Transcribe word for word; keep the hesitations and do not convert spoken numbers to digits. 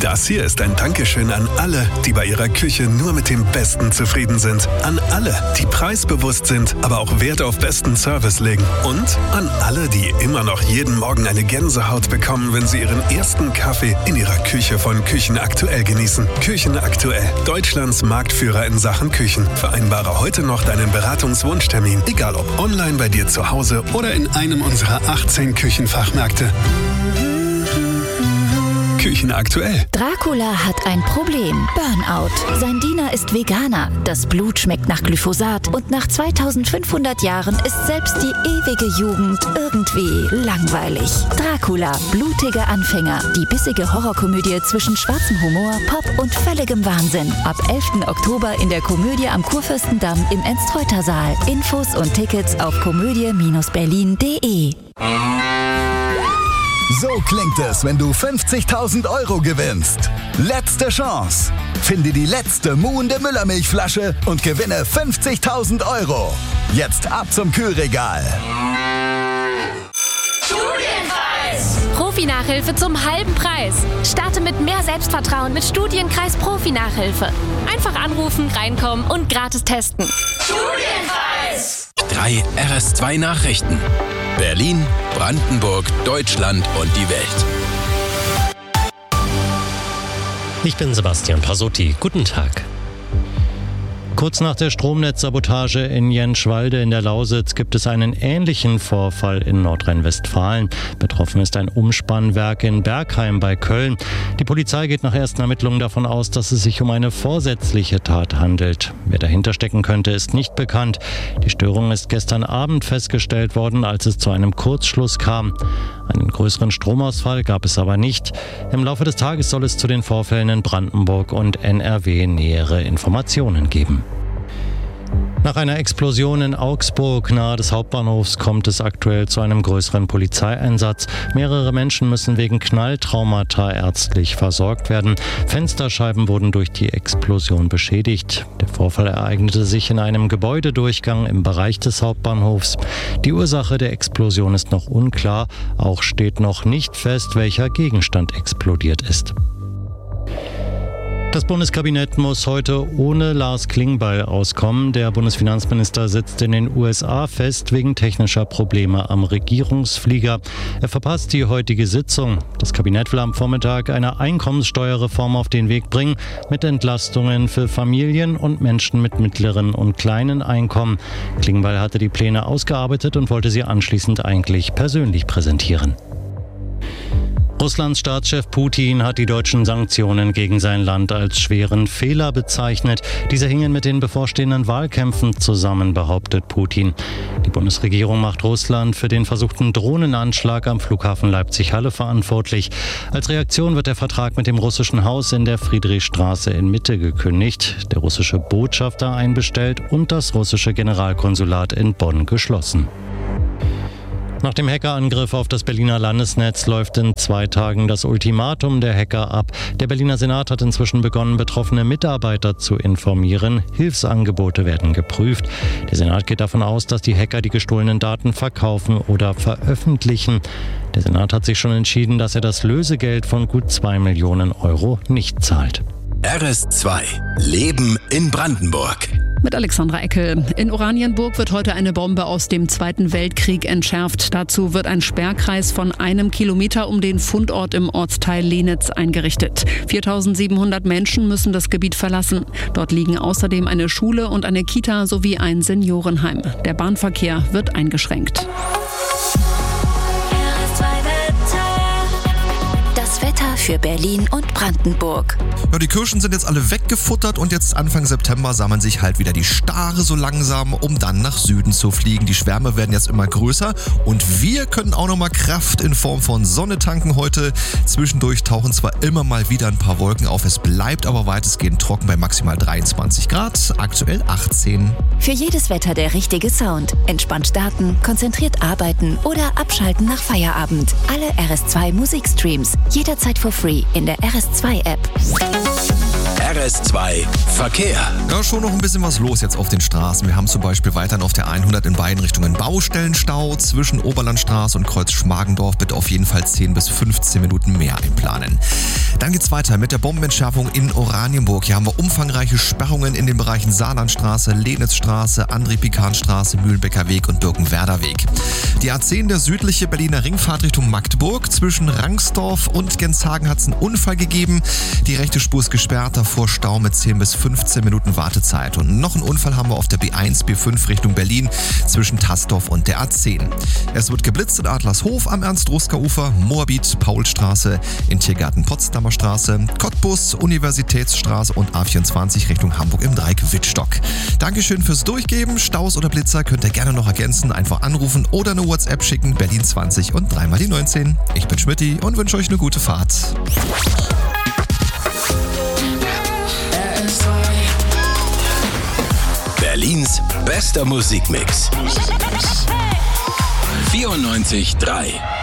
Das hier ist ein Dankeschön an alle, die bei ihrer Küche nur mit dem Besten zufrieden sind. An alle, die preisbewusst sind, aber auch Wert auf besten Service legen. Und an alle, die immer noch jeden Morgen eine Gänsehaut bekommen, wenn sie ihren ersten Kaffee in ihrer Küche von Küchen Aktuell genießen. Küchen Aktuell, Deutschlands Marktführer in Sachen Küchen. Vereinbare heute noch deinen Beratungswunschtermin, egal ob online bei dir zu Hause oder in einem unserer achtzehn Küchenfachmärkte. Küchen Aktuell. Dracula hat ein Problem. Burnout. Sein Diener ist Veganer. Das Blut schmeckt nach Glyphosat. Und nach zweitausendfünfhundert Jahren ist selbst die ewige Jugend irgendwie langweilig. Dracula. Blutige Anfänger. Die bissige Horrorkomödie zwischen schwarzem Humor, Pop und völligem Wahnsinn. Ab elften Oktober in der Komödie am Kurfürstendamm im Enstreuter-Saal. Infos und Tickets auf komödie Bindestrich berlin Punkt de. So klingt es, wenn du fünfzigtausend Euro gewinnst. Letzte Chance. Finde die letzte muhende Müllermilchflasche und gewinne fünfzigtausend Euro. Jetzt ab zum Kühlregal. Studienkreis! Profi-Nachhilfe zum halben Preis. Starte mit mehr Selbstvertrauen mit Studienkreis Profi-Nachhilfe. Einfach anrufen, reinkommen und gratis testen. Studienkreis! Drei R S zwei Nachrichten. Berlin, Brandenburg, Deutschland und die Welt. Ich bin Sebastian Pasotti. Guten Tag. Kurz nach der Stromnetzsabotage in Jenschwalde in der Lausitz gibt es einen ähnlichen Vorfall in Nordrhein-Westfalen. Betroffen ist ein Umspannwerk in Bergheim bei Köln. Die Polizei geht nach ersten Ermittlungen davon aus, dass es sich um eine vorsätzliche Tat handelt. Wer dahinter stecken könnte, ist nicht bekannt. Die Störung ist gestern Abend festgestellt worden, als es zu einem Kurzschluss kam. Einen größeren Stromausfall gab es aber nicht. Im Laufe des Tages soll es zu den Vorfällen in Brandenburg und N R W nähere Informationen geben. Nach einer Explosion in Augsburg nahe des Hauptbahnhofs kommt es aktuell zu einem größeren Polizeieinsatz. Mehrere Menschen müssen wegen Knalltraumata ärztlich versorgt werden. Fensterscheiben wurden durch die Explosion beschädigt. Der Vorfall ereignete sich in einem Gebäudedurchgang im Bereich des Hauptbahnhofs. Die Ursache der Explosion ist noch unklar. Auch steht noch nicht fest, welcher Gegenstand explodiert ist. Das Bundeskabinett muss heute ohne Lars Klingbeil auskommen. Der Bundesfinanzminister sitzt in den U S A fest wegen technischer Probleme am Regierungsflieger. Er verpasst die heutige Sitzung. Das Kabinett will am Vormittag eine Einkommenssteuerreform auf den Weg bringen mit Entlastungen für Familien und Menschen mit mittleren und kleinen Einkommen. Klingbeil hatte die Pläne ausgearbeitet und wollte sie anschließend eigentlich persönlich präsentieren. Russlands Staatschef Putin hat die deutschen Sanktionen gegen sein Land als schweren Fehler bezeichnet. Diese hingen mit den bevorstehenden Wahlkämpfen zusammen, behauptet Putin. Die Bundesregierung macht Russland für den versuchten Drohnenanschlag am Flughafen Leipzig-Halle verantwortlich. Als Reaktion wird der Vertrag mit dem russischen Haus in der Friedrichstraße in Mitte gekündigt, der russische Botschafter einbestellt und das russische Generalkonsulat in Bonn geschlossen. Nach dem Hackerangriff auf das Berliner Landesnetz läuft in zwei Tagen das Ultimatum der Hacker ab. Der Berliner Senat hat inzwischen begonnen, betroffene Mitarbeiter zu informieren. Hilfsangebote werden geprüft. Der Senat geht davon aus, dass die Hacker die gestohlenen Daten verkaufen oder veröffentlichen. Der Senat hat sich schon entschieden, dass er das Lösegeld von gut zwei Millionen Euro nicht zahlt. R S zwei. Leben in Brandenburg. Mit Alexandra Eckel. In Oranienburg wird heute eine Bombe aus dem Zweiten Weltkrieg entschärft. Dazu wird ein Sperrkreis von einem Kilometer um den Fundort im Ortsteil Lenitz eingerichtet. viertausendsiebenhundert Menschen müssen das Gebiet verlassen. Dort liegen außerdem eine Schule und eine Kita sowie ein Seniorenheim. Der Bahnverkehr wird eingeschränkt. Wetter für Berlin und Brandenburg. Ja, die Kirschen sind jetzt alle weggefuttert und jetzt Anfang September sammeln sich halt wieder die Stare so langsam, um dann nach Süden zu fliegen. Die Schwärme werden jetzt immer größer und wir können auch nochmal Kraft in Form von Sonne tanken heute. Zwischendurch tauchen zwar immer mal wieder ein paar Wolken auf, es bleibt aber weitestgehend trocken bei maximal dreiundzwanzig Grad, aktuell achtzehn. Für jedes Wetter der richtige Sound. Entspannt starten, konzentriert arbeiten oder abschalten nach Feierabend. Alle R S zwei Musikstreams. Jederzeit for free in der R S zwei App. R S zwei Verkehr. Ja, schon noch ein bisschen was los jetzt auf den Straßen. Wir haben zum Beispiel weiterhin auf der hundert in beiden Richtungen Baustellenstau. Zwischen Oberlandstraße und Kreuz Schmargendorf bitte auf jeden Fall zehn bis fünfzehn Minuten mehr einplanen. Dann geht's weiter mit der Bombenentschärfung in Oranienburg. Hier haben wir umfangreiche Sperrungen in den Bereichen Saarlandstraße, Lenitzstraße, André-Pikan-Straße, Mühlenbecker Weg und Birkenwerder Weg. Die A zehn, der südliche Berliner Ringfahrt Richtung Magdeburg. Zwischen Rangsdorf und Genshagen hat es einen Unfall gegeben. Die rechte Spur ist gesperrt, davor Stau mit zehn bis fünfzehn Minuten Wartezeit. Und noch einen Unfall haben wir auf der B eins, B fünf Richtung Berlin zwischen Tasdorf und der A zehn. Es wird geblitzt in Adlershof am Ernst-Ruska-Ufer, Moabit, Paulstraße, in Tiergarten Potsdamer Straße, Cottbus, Universitätsstraße und A vierundzwanzig Richtung Hamburg im Dreieck Wittstock. Dankeschön fürs Durchgeben. Staus oder Blitzer könnt ihr gerne noch ergänzen. Einfach anrufen oder eine WhatsApp schicken. Berlin zwanzig und dreimal die neunzehn. Ich bin Schmidti und wünsche euch eine gute Fahrt. Berlins bester Musikmix. vierundneunzig Komma drei